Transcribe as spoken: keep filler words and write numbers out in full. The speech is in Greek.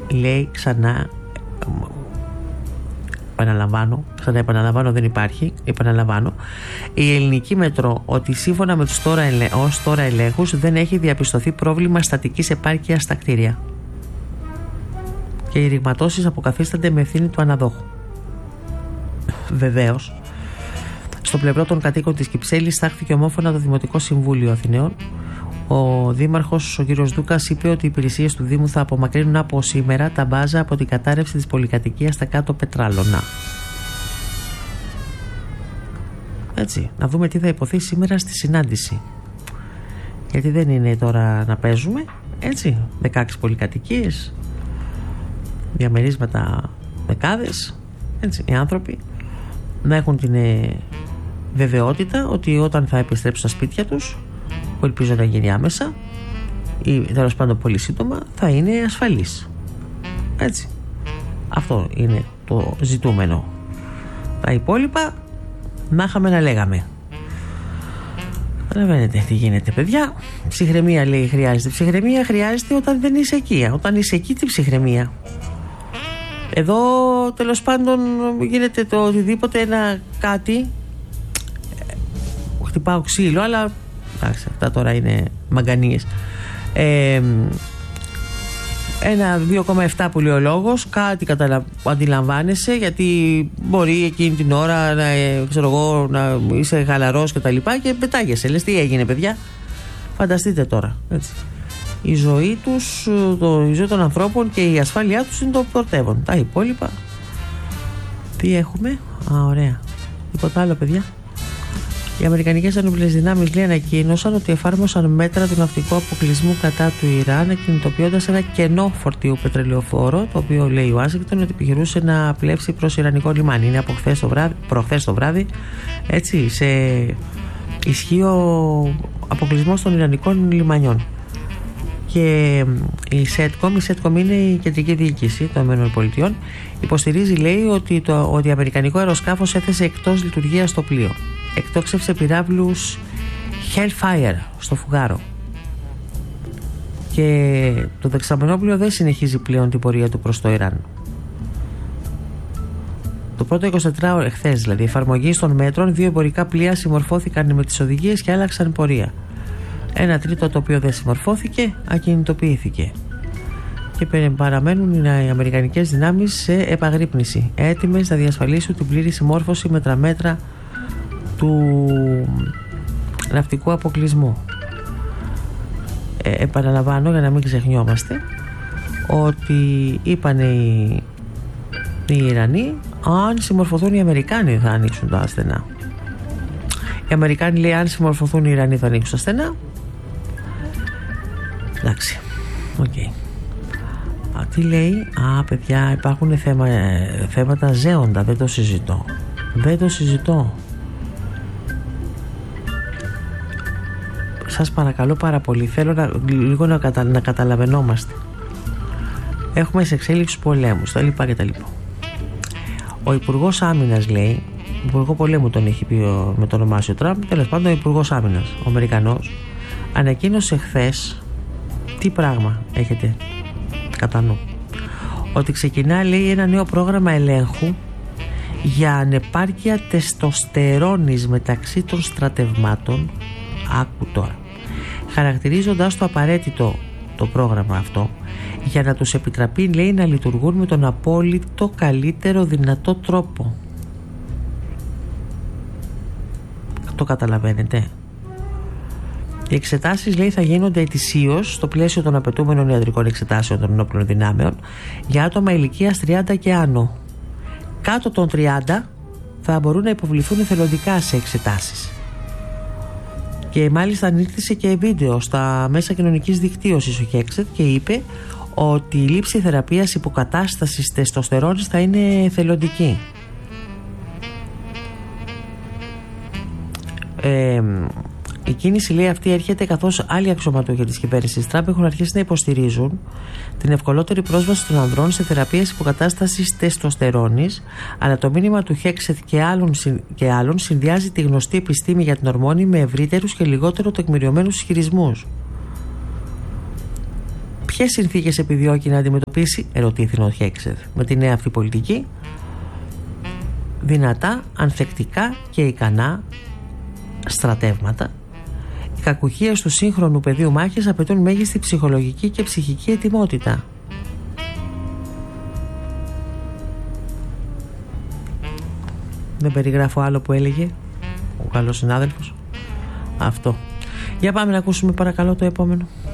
λέει ξανά, επαναλαμβάνω, ξανά επαναλαμβάνω, δεν υπάρχει, επαναλαμβάνω, η ελληνική μετρό ότι σύμφωνα με τους τώρα, ως τώρα ελέγχους δεν έχει διαπιστωθεί πρόβλημα στατικής επάρκειας στα κτίρια και οι ρηγματώσεις αποκαθίστανται με ευθύνη του αναδόχου. Βεβαίως, στο πλευρό των κατοίκων της Κυψέλης στάχθηκε ομόφωνα το Δημοτικό Συμβούλιο Αθηναίων. Ο δήμαρχος, ο κ. Δούκας, είπε ότι οι υπηρεσίες του Δήμου θα απομακρύνουν από σήμερα τα μπάζα από την κατάρρευση της πολυκατοικίας στα κάτω Πετράλωνα. Έτσι, να δούμε τι θα υποθεί σήμερα στη συνάντηση. Γιατί δεν είναι τώρα να παίζουμε, έτσι, δεκαέξι πολυκατοικίες, διαμερίσματα δεκάδες, έτσι, οι άνθρωποι να έχουν την ε, βεβαιότητα ότι όταν θα επιστρέψουν στα σπίτια τους, που ελπίζω να γίνει άμεσα ή τέλος πάντων πολύ σύντομα, θα είναι ασφαλής. Έτσι, αυτό είναι το ζητούμενο. Τα υπόλοιπα να είχαμε να λέγαμε. Καταλαβαίνετε τι γίνεται, παιδιά. Ψυχραιμία, λέει, χρειάζεται. Ψυχραιμία χρειάζεται όταν δεν είσαι εκεί. Όταν είσαι εκεί, τι ψυχραιμία? Εδώ τέλος πάντων γίνεται το οτιδήποτε, ένα κάτι, χτυπάω ξύλο, αλλά εντάξει, αυτά τώρα είναι μαγκανίες. Ε, ένα δύο κόμμα επτά που λέει ο λόγος, κάτι καταλα... αντιλαμβάνεσαι, γιατί μπορεί εκείνη την ώρα να, ξέρω εγώ, να είσαι χαλαρός και τα λοιπά και πετάγεσαι. Λες τι έγινε, παιδιά? Φανταστείτε τώρα, έτσι. Η ζωή τους, το, η ζωή των ανθρώπων και η ασφάλειά τους είναι το πρωτεύον. Τα υπόλοιπα τι έχουμε? Α, ωραία. Τίποτα άλλο, παιδιά? Οι Αμερικανικές Ενόπλες Δυνάμεις, λέει, ανακοίνωσαν ότι εφάρμοσαν μέτρα του ναυτικού αποκλεισμού κατά του Ιράν, κινητοποιώντας ένα κενό φορτίου πετρελαιοφόρο, το οποίο, λέει, η Ουάσιγκτον ότι επιχειρούσε να πλεύσει προς Ιρανικό λιμάνι. Είναι από χθες το βράδυ, προχθές το βράδυ, έτσι, σε ισχύει ο αποκλεισμός των Ιρανικών λιμανιών. Και η ΣΕΤΚΟΜ, η ΣΕΤΚΟΜ είναι η κεντρική διοίκηση των ΗΠΑ, υποστηρίζει, λέει, ότι το ότι αμερικανικό αεροσκάφος έθεσε εκτός λειτουργίας το πλοίο. Εκτόξευσε πυράβλους Hellfire στο φουγγάρο. Και το δεξαμενόπλοιο δεν συνεχίζει πλέον την πορεία του προς το Ιράν. Το πρώτο εικοσιτετράωρο, εχθές δηλαδή, εφαρμογής των μέτρων, δύο εμπορικά πλοία συμμορφώθηκαν με τις οδηγίες και άλλαξαν πορεία. Ένα τρίτο, το οποίο δεν συμμορφώθηκε, ακινητοποιήθηκε. Και παραμένουν οι αμερικανικές δυνάμεις σε επαγρύπνηση, έτοιμες να διασφαλίσουν την πλήρη συμμόρφωση με τα μέτρα του ναυτικού αποκλεισμού. Ε, επαναλαμβάνω για να μην ξεχνιόμαστε ότι είπαν οι, οι Ιρανοί, αν συμμορφωθούν οι Αμερικάνοι θα ανοίξουν τα στενά. Οι Αμερικάνοι, λέει, αν συμμορφωθούν οι Ιρανοί θα ανοίξουν τα στενά. Εντάξει, οκ. Okay. Α, τι λέει? Α, παιδιά, υπάρχουν θέμα, θέματα ζέοντα, δεν το συζητώ. Δεν το συζητώ. Σας παρακαλώ πάρα πολύ, θέλω να, λίγο να, κατα, να καταλαβαίνόμαστε. Έχουμε σε εξέλιξη πολέμους, τα λοιπά και τα λοιπά. Ο Υπουργός Άμυνας, λέει, Υπουργό Πολέμου τον έχει πει ο, με το ονομάσιο Τραμπ, τέλος πάντων ο Υπουργός Άμυνας, ο Αμερικανός, ανακοίνωσε χθες, τι πράγμα έχετε κατά νου? Ότι ξεκινά, λέει, ένα νέο πρόγραμμα ελέγχου για ανεπάρκεια τεστοστερόνης μεταξύ των στρατευμάτων. Άκου τώρα. Χαρακτηρίζοντας το απαραίτητο το πρόγραμμα αυτό για να τους επιτραπεί, λέει, να λειτουργούν με τον απόλυτο καλύτερο δυνατό τρόπο. Το καταλαβαίνετε? Οι εξετάσεις, λέει, θα γίνονται ετησίως στο πλαίσιο των απαιτούμενων ιατρικών εξετάσεων των ενόπλων δυνάμεων για άτομα ηλικίας τριάντα και άνω. Κάτω των τριάντα θα μπορούν να υποβληθούν εθελοντικά σε εξετάσεις. Και μάλιστα ανήρθησε και βίντεο στα μέσα κοινωνικής δικτύωσης ο Χέξετ και είπε ότι η λήψη θεραπείας υποκατάστασης τεστοστερόνης θα είναι εθελοντική. Ε, η κίνηση, λέει, αυτή έρχεται καθώς άλλοι αξιωματούχοι της κυβέρνησης Τραμπ έχουν αρχίσει να υποστηρίζουν την ευκολότερη πρόσβαση των ανδρών σε θεραπείες υποκατάστασης τεστοστερόνης, αλλά το μήνυμα του Χέξετ και άλλων, και άλλων συνδυάζει τη γνωστή επιστήμη για την ορμόνη με ευρύτερους και λιγότερο τεκμηριωμένους ισχυρισμούς. Ποιες συνθήκες επιδιώκει να αντιμετωπίσει, ερωτήθη ο Χέξερ, με τη νέα αυτή πολιτική? Δυνατά, ανθεκτικά και ικανά στρατεύματα. Οι κακουχίες του σύγχρονου πεδίου μάχης απαιτούν μέγιστη ψυχολογική και ψυχική ετοιμότητα. Δεν περιγράφω άλλο που έλεγε ο καλός συνάδελφος. Αυτό. Για πάμε να ακούσουμε παρακαλώ το επόμενο.